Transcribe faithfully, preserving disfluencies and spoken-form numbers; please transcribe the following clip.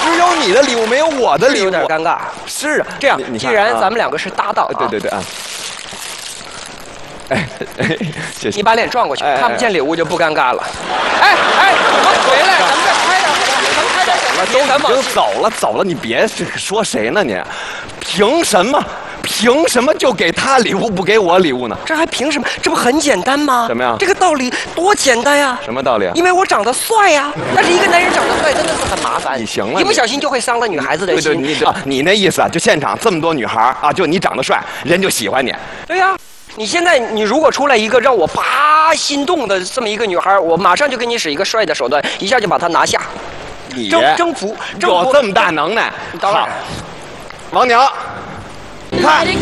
只有你的礼物，没有我的礼物， 有点尴尬。 是啊， 这样，既然咱们两个是搭档， 对对对啊。哎哎，谢谢。 你把脸转过去，看不见礼物就不尴尬了。哎哎，我回来，咱们再拍点，咱们拍点小视频。 都已经走了走了，你别说谁呢你？凭什么？凭什么就给他礼物不给我礼物呢？ 这还凭什么？这不很简单吗？ 怎么样？ 这个道理多简单呀！ 什么道理啊？ 因为我长得帅呀。但是一个男人长得帅真的是很麻烦。 你行了， 一不小心就会伤了女孩子的心。 对对，你啊，你那意思啊，就现场这么多女孩啊，就你长得帅，人就喜欢你。 对呀。你现在，你如果出来一个让我啪心动的这么一个女孩，我马上就给你使一个帅的手段，一下就把她拿下。 你征征服，征服有这么大能耐？ 当然， 王娘，你看。